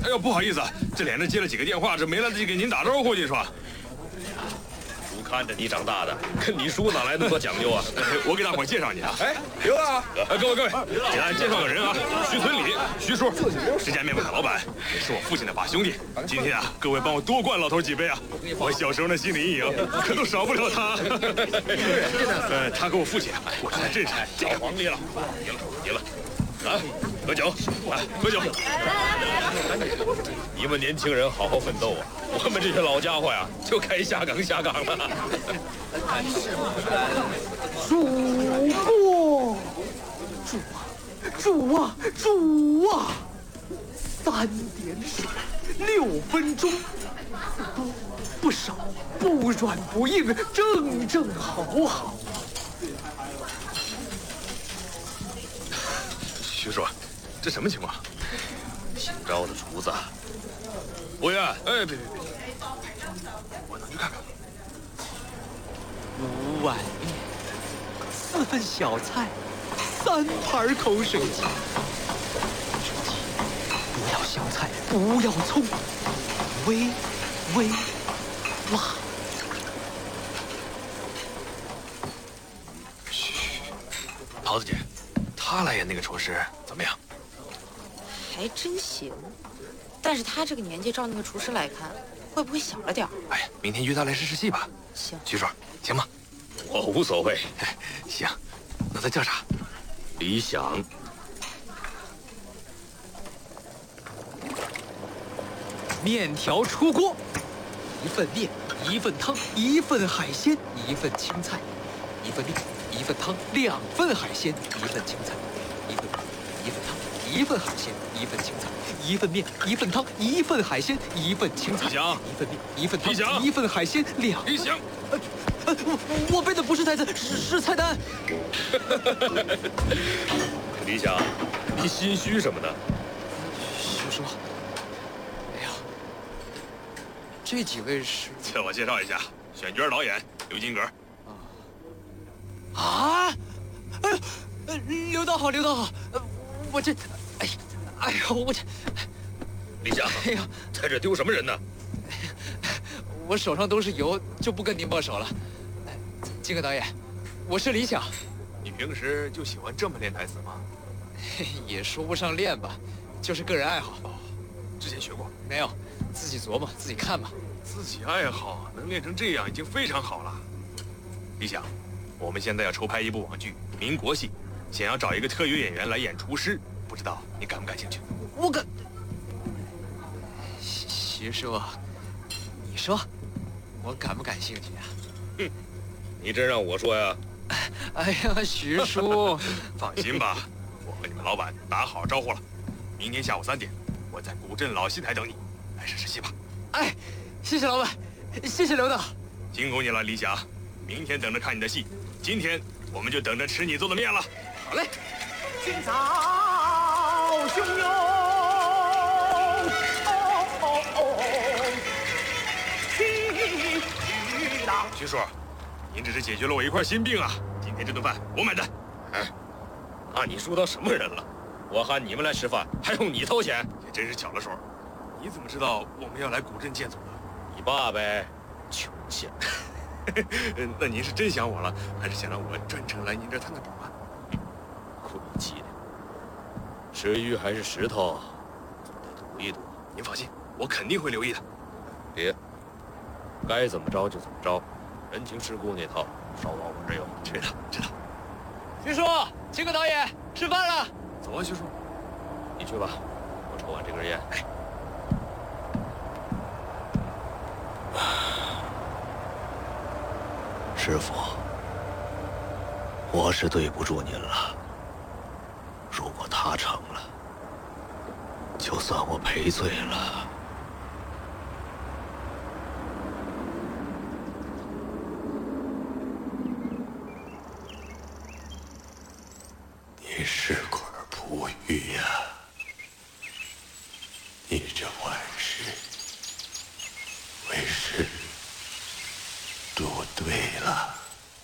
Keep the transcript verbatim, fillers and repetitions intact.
哎呦，不好意思，这连着接了几个电话，这没来得及给您打招呼，你说。 看着你长大的，跟你叔哪来那么多讲究啊？ 我给大伙介绍你啊。 哎，刘啊！ 呃，各位各位，给大家介绍个人啊，徐村里，徐叔，这家面馆的老板，也是我父亲的把兄弟。今天啊，各位帮我多灌老头几杯啊！我小时候的心理阴影可都少不了他。呃，他跟我父亲啊，过去在镇上这个皇帝了，赢了赢了，来喝酒，来喝酒。 你们年轻人好好奋斗啊！我们这些老家伙呀，就该下岗下岗了。 主公，主啊，主啊，主啊！三点水，六分钟，不不少，不软不硬，正正好好。 徐叔，这什么情况？ 新招的厨子。 服务员，哎，别别别，我能去看看。 五碗面，四份小菜，三盘口水鸡。手机，不要香菜，不要葱，微微辣。 嘘，桃子姐，他来演那个厨师怎么样？ 还真行。 但是他这个年纪照那个厨师来看，会不会小了点儿？ 哎呀，明天约他来试试戏吧。 行， 徐叔，行吗？ 我无所谓。 行，那他叫啥？ 李想。 面条出锅，一份面，一份汤，一份海鲜，一份青菜，一份面，一份汤，两份海鲜，一份青菜，一份面，一份汤，一份海鲜，一份青菜。 一份面，一份汤，一份海鲜，一份青菜。 李想， 一份面，一份汤， 李想， 一份海鲜，两。 李想， 呃，呃，我我背的不是台词，是是菜单。 李想，你心虚什么呢？ 徐叔，哎呀，这几位是…… 自我介绍一下，选角导演刘金阁。 啊？哎呦，呃，刘导好，刘导好。呃，我这，哎呀。 哎呦，我这， 李想， 哎呀， 在这丢什么人呢？ 我手上都是油，就不跟您握手了。金戈导演，我是李想。 你平时就喜欢这么练台词吗？ 也说不上练吧，就是个人爱好。 哦，之前学过没有？自己琢磨，自己看吧。 自己爱好能练成这样，已经非常好了。李想，我们现在要筹拍一部网剧《民国戏》，想要找一个特约演员来演厨师。 不知道你感不感兴趣？ 我感，徐徐叔，你说，我感不感兴趣啊？ 哼，你真让我说呀？ 哎呀，徐叔， 放心吧，我和你们老板打好招呼了，明天下午三点，我在古镇老戏台等你，来试试戏吧。 哎，谢谢老板，谢谢刘导， 辛苦你了，李想，明天等着看你的戏，今天我们就等着吃你做的面了。 好嘞， 今早。 汹涌，巨浪。 徐叔，您这是解决了我一块心病啊！今天这顿饭我买单。 哎，把你叔当什么人了？我喊你们来吃饭，还用你掏钱？ 也真是巧了手。你怎么知道我们要来古镇见总的？ 你爸呗，穷相。 那您是真想我了，还是想让我专程来您这儿探个底啊？ 亏气的。 吃鱼还是石头，得赌一赌。 您放心，我肯定会留意的。 别，该怎么着就怎么着，人情世故那套，少往我这儿有。 知道，知道。 徐叔，金戈导演，吃饭了。 走啊，徐叔， 你去吧，我抽完这根烟。哎， 师傅，我是对不住您了。 如果他成了，就算我赔罪了。你是块璞玉呀！